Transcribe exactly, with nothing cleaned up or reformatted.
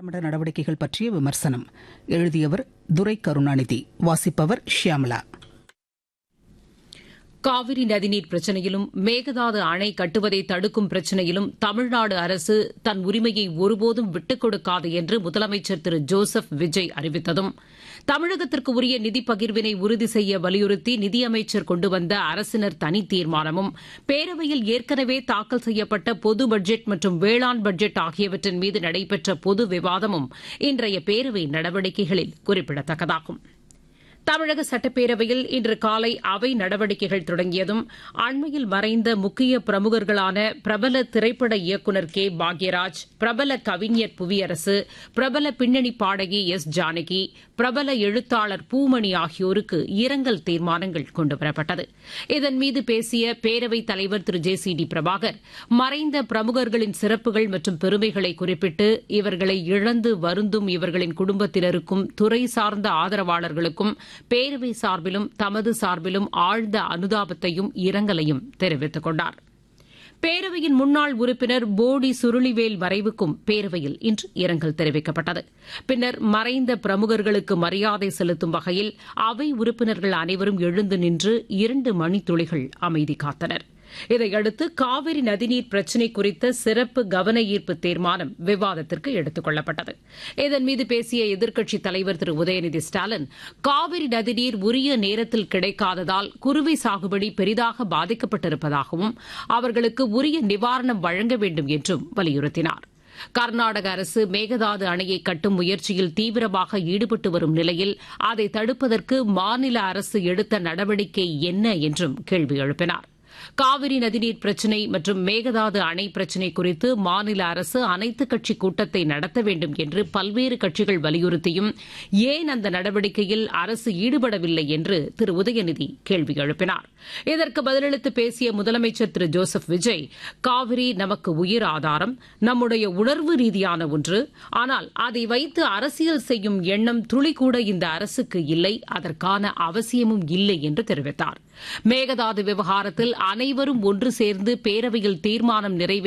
திட்டமிட நடவடிக்கைகள் பற்றிய விமர்சனம். எழுதியவர் துரை கருணாநிதி. வாசிப்பவர் ஷியாமலா. காவிரி நதிநீர் பிரச்சினையிலும் மேகதாது அணை கட்டுவதை தடுக்கும் பிரச்சினையிலும் தமிழ்நாடு அரசு தன் உரிமையை ஒருபோதும் விட்டுக் கொடுக்காது என்று முதலமைச்சர் திரு ஜோசப் விஜய் அறிவித்ததும், தமிழகத்திற்கு உரிய நிதி பகிர்வினை உறுதி செய்ய வலியுறுத்தி நிதியமைச்சர் கொண்டு வந்த அரசினர் தனி தீர்மானமும், பேரவையில் ஏற்கனவே தாக்கல் செய்யப்பட்ட பொது பட்ஜெட் மற்றும் வேளாண் பட்ஜெட் ஆகியவற்றின் மீது நடைபெற்ற பொது விவாதமும் இன்றைய பேரவை நடவடிக்கைகளில் குறிப்பிடத்தக்கதாகும். தமிழக சட்டப்பேரவையில் இன்று காலை அவை நடவடிக்கைகள் தொடங்கியதும் அண்மையில் மறைந்த முக்கிய பிரமுகர்களான பிரபல திரைப்பட இயக்குநர் கே பாக்யராஜ், பிரபல கவிஞர் புவியரசு, பிரபல பின்னணி பாடகி எஸ் ஜானகி, பிரபல எழுத்தாளர் பூமணி ஆகியோருக்கு இரங்கல் தீர்மானங்கள் கொண்டுவரப்பட்டது. இதன் மீது பேசிய பேரவைத் தலைவர் திரு ஜே சி டி பிரபாகர், மறைந்த பிரமுகர்களின் சிறப்புகள் மற்றும் பெருமைகளை குறிப்பிட்டு இவர்களை இழந்து வருந்தும் இவர்களின் குடும்பத்தினருக்கும் துறை சார்ந்த ஆதரவாளர்களுக்கும் பேரவை சார்பிலும் தமது சார்பிலும் ஆழ்ந்த அனுதாபத்தையும் இரங்கலையும் தெரிவித்துக் கொண்டார். பேரவையின் முன்னாள் உறுப்பினர் போடி சுருளிவேல் மறைவுக்கும் பேரவையில் இன்று இரங்கல் தெரிவிக்கப்பட்டது. பின்னர் மறைந்த பிரமுகர்களுக்கு மரியாதை செலுத்தும் வகையில் அவை உறுப்பினர்கள் அனைவரும் எழுந்து நின்று இரண்டு மணித்துளிகள் அமைதி காத்தனர். இதையடுத்து காவிரி நதிநீர் பிரச்சினை குறித்த சிறப்பு கவன ஈர்ப்பு தீர்மானம் விவாதத்திற்கு எடுத்துக் கொள்ளப்பட்டது. இதன் மீது பேசிய எதிர்க்கட்சித் தலைவர் திரு உதயநிதி ஸ்டாலின், காவிரி நதிநீர் உரிய நேரத்தில் கிடைக்காததால் குறுவை சாகுபடி பெரிதாக பாதிக்கப்பட்டிருப்பதாகவும் அவர்களுக்கு உரிய நிவாரணம் வழங்க வேண்டும் என்றும் வலியுறுத்தினார். கர்நாடக அரசு மேகதாது அணையை கட்டும் முயற்சியில் தீவிரமாக ஈடுபட்டு வரும் நிலையில் அதை தடுப்பதற்கு மாநில அரசு எடுத்த நடவடிக்கை என்ன என்றும் கேள்வி எழுப்பினார். காவிரி நதிநீர் பிரச்சினை மற்றும் மேகதாது அணை பிரச்சினை குறித்து மாநில அரசு அனைத்துக் கட்சி கூட்டத்தை நடத்த வேண்டும் என்று பல்வேறு கட்சிகள் வலியுறுத்தியும் ஏன் அந்த நடவடிக்கையில் அரசு ஈடுபடவில்லை என்று திரு உதயநிதி கேள்வி எழுப்பினார். இதற்கு பதிலளித்து பேசிய முதலமைச்சர் திரு ஜோசப் விஜய், காவிரி நமக்கு உயிர் ஆதாரம், நம்முடைய உணர்வு ரீதியான ஒன்று. ஆனால் அதை வைத்து அரசியல் செய்யும் எண்ணம் துளிக்கூட இந்த அரசுக்கு இல்லை, அதற்கான அவசியமும் இல்லை என்று தெரிவித்தார். மேகதாது விவகாரத்தில் அனைவரும் ஒன்று சேர்ந்து பேரவையில் தீர்மானம் நிறைவேற்ற